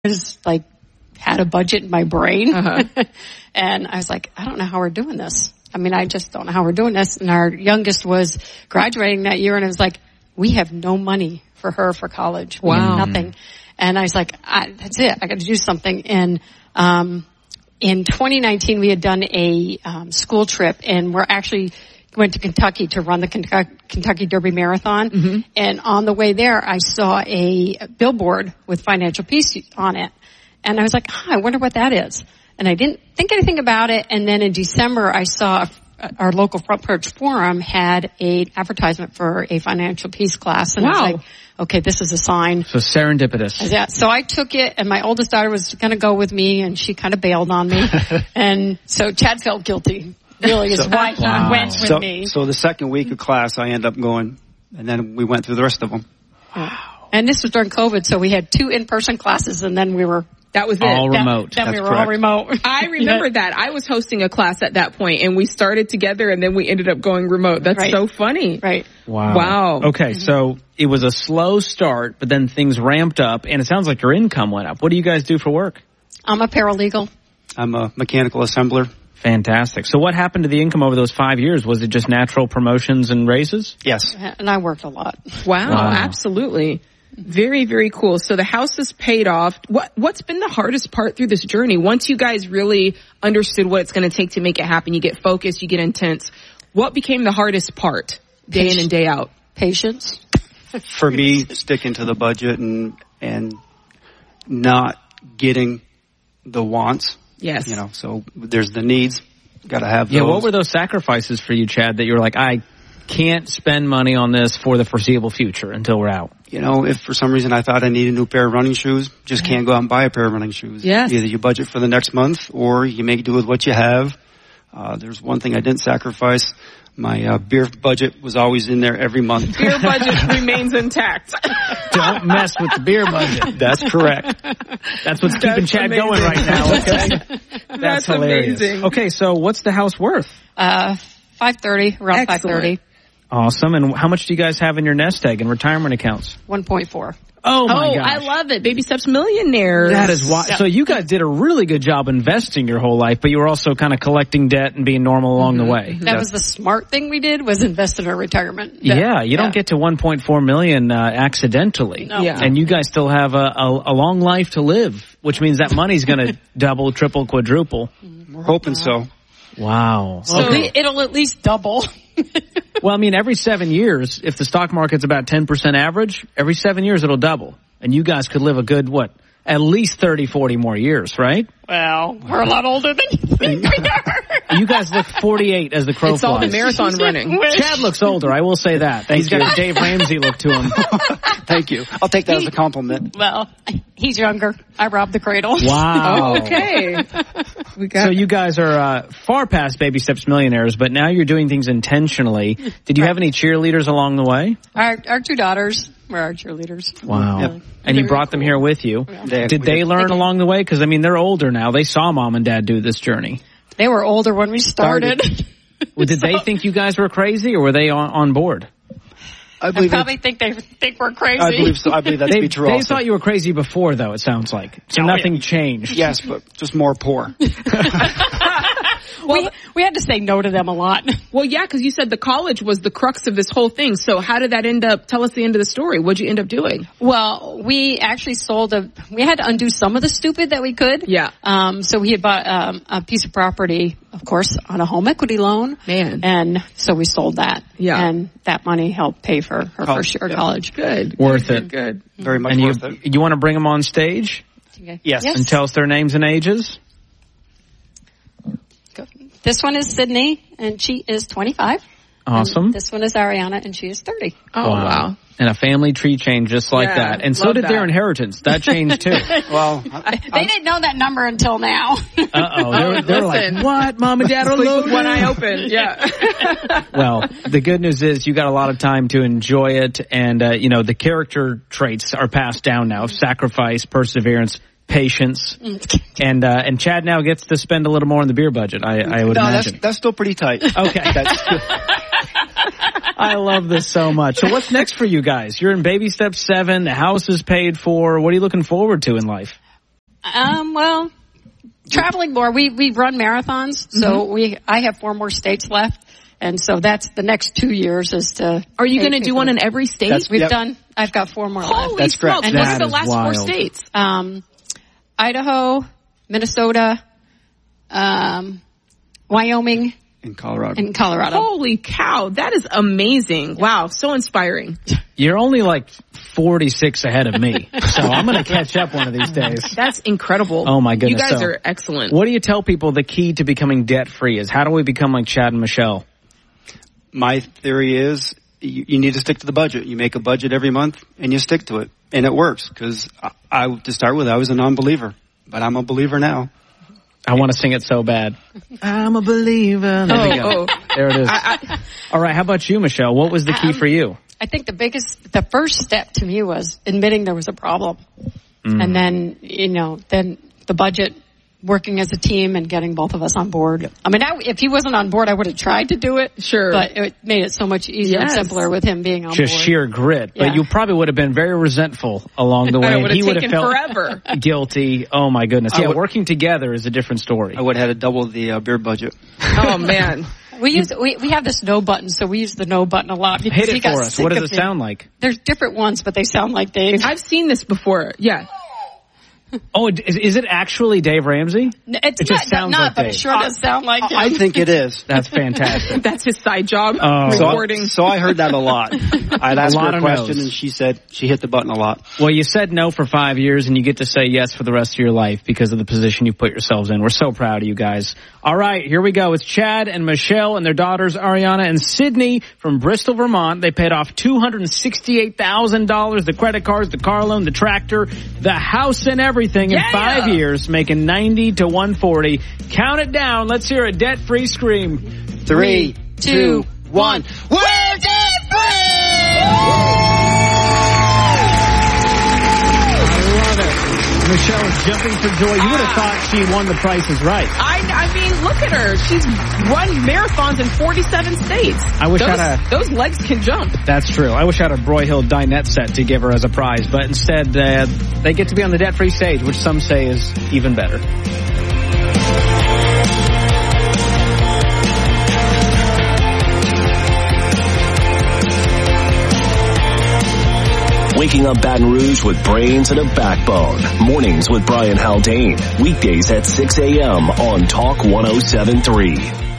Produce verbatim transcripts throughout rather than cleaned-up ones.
was like, had a budget in my brain. Uh-huh. And I was like, I don't know how we're doing this. I mean, I just don't know how we're doing this. And our youngest was graduating that year, and it was like, we have no money for her for college. We Wow. have nothing. And I was like, I, that's it. I got to do something. And um, in twenty nineteen, we had done a um, school trip, and we're actually went to Kentucky to run the Kentucky, Kentucky Derby Marathon. Mm-hmm. And on the way there, I saw a billboard with Financial Peace on it. And I was like, huh, I wonder what that is. And I didn't think anything about it. And then in December, I saw our local Front Porch Forum had an advertisement for a Financial Peace class. And Wow. I was like, okay, this is a sign. So serendipitous. Yeah, so I took it, and my oldest daughter was going to go with me, and she kind of bailed on me. And so Chad felt guilty, really, is So- why he Wow. went with So, me. so the second week of class, I end up going, and then we went through the rest of them. And this was during COVID, so we had two in-person classes, and then we were That was it. All then- remote. Then, we That's were all correct. remote. I remember that. I was hosting a class at that point, and we started together, and then we ended up going remote. That's Right. so funny. Right. Wow. Wow. Okay, so it was a slow start, but then things ramped up, and it sounds like your income went up. What do you guys do for work? I'm a paralegal. I'm a mechanical assembler. Fantastic. So what happened to the income over those five years? Was it just natural promotions and raises? Yes. And I worked a lot. Wow, Wow. absolutely. Very, very cool. So the house is paid off. What, what's been the hardest part through this journey? Once you guys really understood what it's going to take to make it happen, you get focused, you get intense. What became the hardest part day in and day out? Patience. For me, sticking to the budget and and not getting the wants. Yes. You know, so there's the needs. Got to have those. Yeah, what were those sacrifices for you, Chad, that you were like, I can't spend money on this for the foreseeable future until we're out? You know, if for some reason I thought I needed a new pair of running shoes, just can't go out and buy a pair of running shoes. Yes. Either you budget for the next month or you make do with what you have. Uh, there's one thing I didn't sacrifice. My uh, beer budget was always in there every month. Your budget remains intact. Don't mess with the beer budget. That's correct. That's what's keeping That's Chad amazing. going right now, okay? That's, That's hilarious. amazing. Okay, so what's the house worth? Uh, five thirty, around five Excellent. thirty. Awesome. And how much do you guys have in your nest egg and retirement accounts? one point four. Oh, my Oh, gosh. I love it. Baby Steps Millionaires. That is why. So you guys did a really good job investing your whole life, but you were also kind of collecting debt and being normal along the way. That was the smart thing we did, was invest in our retirement. That- Yeah, you don't get to one point four million uh, accidentally. No. Yeah. And you guys still have a, a, a long life to live, which means that money's going to double, triple, quadruple. We're hoping so. Wow. So Okay. it'll at least double. Well, I mean, every seven years, if the stock market's about ten percent average, every seven years it'll double. And you guys could live a good, what, at least thirty, forty more years, right? Well, we're a lot older than you think we are. You guys look forty-eight as the crow It's all the flies. marathon running. Chad looks older, I will say that. He's got a Dave Ramsey look to him. Thank you. I'll take that as a compliment. Well, he's younger. I robbed the cradle. Wow. Oh, okay. We got So you guys are uh, far past Baby Steps Millionaires, but now you're doing things intentionally. Did you have any cheerleaders along the way? Our, our two daughters were our cheerleaders. Wow. Yep. And you Very brought them here with you. They- Did we they did. learn along the way? Because, I mean, they're older now. They saw mom and dad do this journey. They were older when we started. Well, did they think you guys were crazy, or were they on, on board? I I believe probably think they think we're crazy. I believe so. I believe that to They, be true they also. thought you were crazy before, though, it sounds like. So Oh, nothing yeah. changed. Yes, but just more poor. we, we had to say no to them a lot. Well, yeah, because you said the college was the crux of this whole thing. So how did that end up? Tell us the end of the story. What'd you end up doing? Well, we actually sold a, we had to undo some of the stupid that we could. Yeah. Um, so we had bought um, a piece of property, of course, on a home equity loan. Man. And so we sold that. Yeah. And that money helped pay for her College, first year of yeah. college. Good. Worth good, it. Good. Very much And you, worth it. you want to bring them on stage Okay. Yes. and tell us their names and ages? Go. This one is Sydney, and she is twenty-five. Awesome. And this one is Ariana, and she is thirty. Oh, wow. And a family tree changed just like Yeah, that. And so love did their that. inheritance. That changed too. Well, I, They didn't know that number until now. Uh-oh. They're, they're Listen. like, what? Mom and dad are Sleep with loaded? one eye open. Yeah. Well, the good news is you got a lot of time to enjoy it. And, uh, you know, the character traits are passed down now. Sacrifice, perseverance, patience. And, uh, and Chad now gets to spend a little more on the beer budget, I, I would no, that's, imagine. that's still pretty tight. Okay. That's, I love this so much. So what's next for you guys? You're in baby step seven. The house is paid for. What are you looking forward to in life? Um, well, traveling more. We, we run marathons, so mm-hmm. we, I have four more states left. And so that's the next two years is to. Are you going to do one in every state? That's, We've yep. done, I've got four more Holy left. That's correct. Smokes. And What that are the last wild. four states? Um, Idaho, Minnesota, um, Wyoming, In Colorado. and Colorado. Holy cow. That is amazing. Wow. So inspiring. You're only like forty-six ahead of me, so I'm going to catch up one of these days. That's incredible. Oh, my goodness. You guys So, are excellent. What do you tell people the key to becoming debt-free is? How do we become like Chad and Michelle? My theory is you, you need to stick to the budget. You make a budget every month and you stick to it. And it works because I, I, to start with, I was a non-believer, but I'm a believer now. I want to sing it so bad. I'm a believer. There we go. Oh, oh. There it is. I, I, All right. How about you, Michelle? What was the key Um, for you? I think the biggest, the first step to me was admitting there was a problem. Mm. And then, you know, then the budget, working as a team and getting both of us on board. I mean, I, if he wasn't on board, I would have tried to do it. Sure. But it made it so much easier Yes. and simpler with him being on Just board. sheer grit. Yeah. But you probably would have been very resentful along the way. it and would he have would have taken felt forever. guilty. Oh, my goodness. I Yeah, would- working together is a different story. I would have had to double the uh, beer budget. Oh, man. We use we we have this no button, so we use the no button a lot. because Hit he it got for us. sick What does of it me. sound like? There's different ones, but they sound like Dave. I've seen this before. Yeah. Oh, is, is it actually Dave Ramsey? It's It not, just sounds not like but Dave. it sure does sound like him. I think it is. That's fantastic. That's his side job. Oh. So I, recording. so I heard that a lot. I'd ask lot her a of question no's. and she said she hit the button a lot. Well, you said no for five years and you get to say yes for the rest of your life because of the position you put yourselves in. We're so proud of you guys. All right, here we go. It's Chad and Michelle and their daughters Ariana and Sydney from Bristol, Vermont. They paid off two hundred sixty-eight thousand dollars, the credit cards, the car loan, the tractor, the house and everything in Yeah. five years, making ninety to one forty. Count it down. Let's hear a debt-free scream. Three, two, one. We're Michelle is jumping for joy. You would have thought she won the Price is Right. I, I mean, look at her. She's run marathons in forty-seven states. I wish those, I had a- those legs can jump. That's true. I wish I had a Broyhill dinette set to give her as a prize, but instead uh, they get to be on the debt-free stage, which some say is even better. Waking up Baton Rouge with brains and a backbone. Mornings with Brian Haldane. Weekdays at six a.m. on Talk one oh seven point three.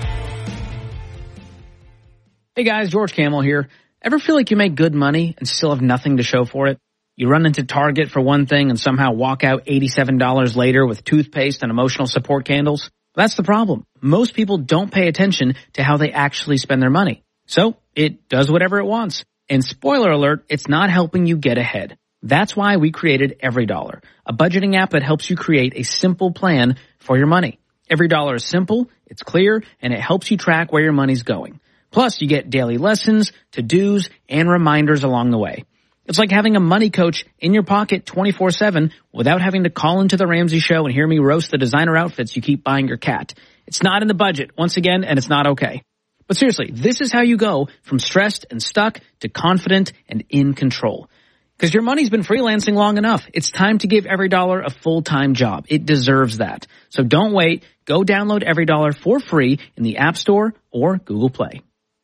Hey guys, George Camel here. Ever feel like you make good money and still have nothing to show for it? You run into Target for one thing and somehow walk out eighty-seven dollars later with toothpaste and emotional support candles? That's the problem. Most people don't pay attention to how they actually spend their money. So it does whatever it wants. And spoiler alert, it's not helping you get ahead. That's why we created EveryDollar, a budgeting app that helps you create a simple plan for your money. EveryDollar is simple, it's clear, and it helps you track where your money's going. Plus, you get daily lessons, to-dos, and reminders along the way. It's like having a money coach in your pocket twenty-four seven without having to call into the Ramsey Show and hear me roast the designer outfits you keep buying your cat. It's not in the budget, once again, and it's not okay. But seriously, this is how you go from stressed and stuck to confident and in control. Because your money's been freelancing long enough. It's time to give EveryDollar a full-time job. It deserves that. So don't wait. Go download EveryDollar for free in the App Store or Google Play.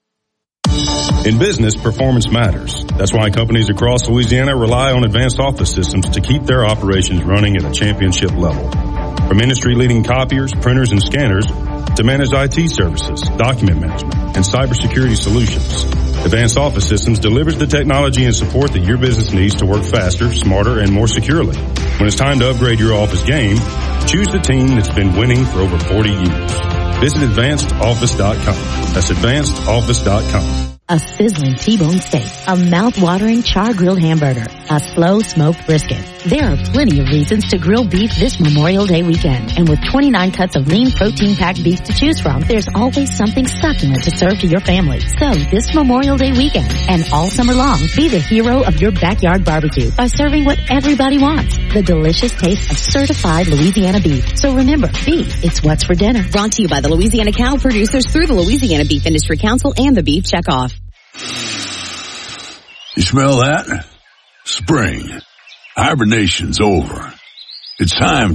In business, performance matters. That's why companies across Louisiana rely on Advanced Office Systems to keep their operations running at a championship level. From industry-leading copiers, printers, and scanners to managed I T services, document management, and cybersecurity solutions, Advanced Office Systems delivers the technology and support that your business needs to work faster, smarter, and more securely. When it's time to upgrade your office game, choose the team that's been winning for over forty years. Visit advanced office dot com. That's advanced office dot com. A sizzling T-bone steak, a mouth-watering char-grilled hamburger, a slow-smoked brisket. There are plenty of reasons to grill beef this Memorial Day weekend. And with twenty-nine cuts of lean protein-packed beef to choose from, there's always something succulent to serve to your family. So this Memorial Day weekend and all summer long, be the hero of your backyard barbecue by serving what everybody wants, the delicious taste of certified Louisiana beef. So remember, beef, it's what's for dinner. Brought to you by the Louisiana Cattle Producers through the Louisiana Beef Industry Council and the Beef Checkoff. You smell that? Spring. Hibernation's over. It's time